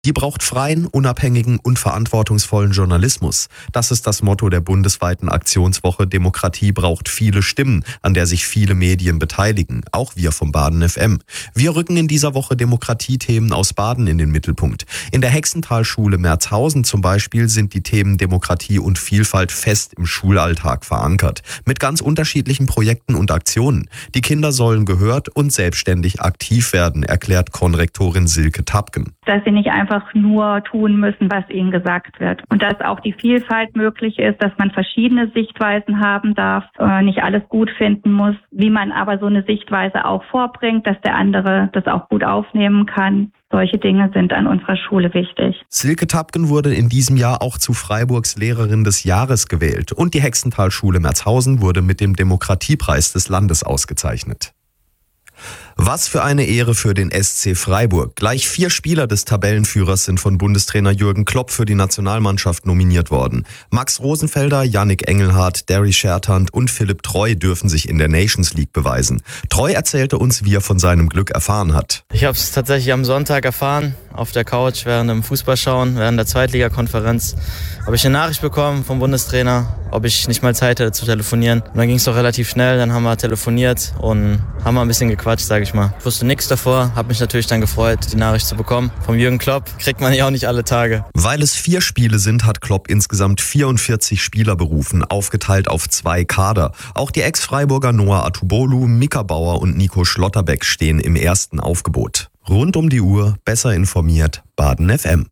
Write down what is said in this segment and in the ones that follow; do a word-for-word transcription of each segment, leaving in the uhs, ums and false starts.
Die braucht freien, unabhängigen und verantwortungsvollen Journalismus. Das ist das Motto der bundesweiten Aktionswoche Demokratie braucht viele Stimmen, an der sich viele Medien beteiligen, auch wir vom Baden F M. Wir rücken in dieser Woche Demokratiethemen aus Baden in den Mittelpunkt. In der Hexenthalschule Merzhausen zum Beispiel sind die Themen Demokratie und Vielfalt fest im Schulalltag verankert, mit ganz unterschiedlichen Projekten und Aktionen. Die Kinder sollen gehört und selbstständig aktiv werden, erklärt Konrektorin Silke Tapken. Dass sie nicht einfach nur tun müssen, was ihnen gesagt wird. Und dass auch die Vielfalt möglich ist, dass man verschiedene Sichtweisen haben darf, äh, nicht alles gut finden muss, wie man aber so eine Sichtweise auch vorbringt, dass der andere das auch gut aufnehmen kann. Solche Dinge sind an unserer Schule wichtig. Silke Tapken wurde in diesem Jahr auch zu Freiburgs Lehrerin des Jahres gewählt und die Hexenthalschule Merzhausen wurde mit dem Demokratiepreis des Landes ausgezeichnet. Was für eine Ehre für den S C Freiburg. Gleich vier Spieler des Tabellenführers sind von Bundestrainer Jürgen Klopp für die Nationalmannschaft nominiert worden. Max Rosenfelder, Yannick Engelhardt, Derry Schertant und Philipp Treu dürfen sich in der Nations League beweisen. Treu erzählte uns, wie er von seinem Glück erfahren hat. Ich habe es tatsächlich am Sonntag erfahren, auf der Couch während dem Fußballschauen, während der Zweitligakonferenz. Habe ich eine Nachricht bekommen vom Bundestrainer, ob ich nicht mal Zeit hätte zu telefonieren. Und dann ging es doch relativ schnell, dann haben wir telefoniert und haben mal ein bisschen gequatscht, sage ich mal. Ich wusste nichts davor, habe mich natürlich dann gefreut, die Nachricht zu bekommen. Vom Jürgen Klopp kriegt man ja auch nicht alle Tage. Weil es vier Spiele sind, hat Klopp insgesamt vierundvierzig Spieler berufen, aufgeteilt auf zwei Kader. Auch die Ex-Freiburger Noah Atubolu, Mika Bauer und Nico Schlotterbeck stehen im ersten Aufgebot. Rund um die Uhr, besser informiert, Baden F M.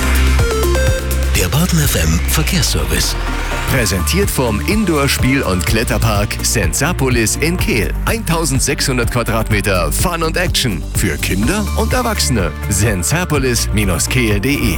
Der Baden F M Verkehrsservice. Präsentiert vom Indoor-Spiel- und Kletterpark Sensapolis in Kehl. eintausendsechshundert Quadratmeter Fun und Action für Kinder und Erwachsene. sensapolis Bindestrich kehl punkt de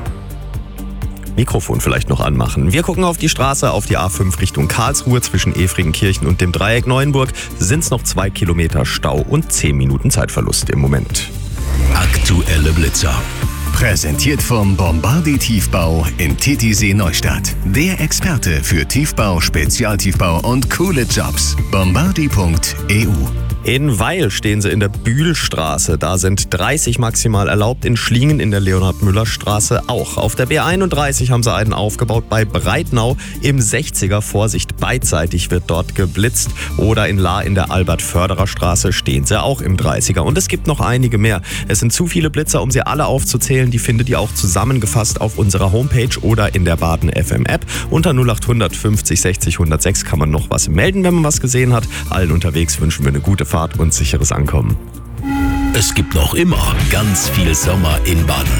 Mikrofon vielleicht noch anmachen. Wir gucken auf die Straße, auf die A fünf Richtung Karlsruhe. Zwischen Efringenkirchen und dem Dreieck Neuenburg sind es noch zwei Kilometer Stau und zehn Minuten Zeitverlust im Moment. Aktuelle Blitzer. Präsentiert vom Bombardi Tiefbau in Titisee Neustadt. Der Experte für Tiefbau, Spezialtiefbau und coole Jobs. bombardi punkt e u. In Weil stehen sie in der Bühlstraße. Da sind dreißig maximal erlaubt. In Schlingen in der Leonhard-Müller-Straße auch. Auf der B einunddreißig haben sie einen aufgebaut bei Breitnau im sechziger. Vorsicht, beidseitig wird dort geblitzt. Oder in Lahr in der Albert-Förderer-Straße stehen sie auch im dreißiger. Und es gibt noch einige mehr. Es sind zu viele Blitzer, um sie alle aufzuzählen. Die findet ihr auch zusammengefasst auf unserer Homepage oder in der Baden F M App. Unter null acht hundert fünfzig sechzig hundertsechs kann man noch was melden, wenn man was gesehen hat. Allen unterwegs wünschen wir eine gute Fahrt und sicheres Ankommen. Es gibt noch immer ganz viel Sommer in Baden.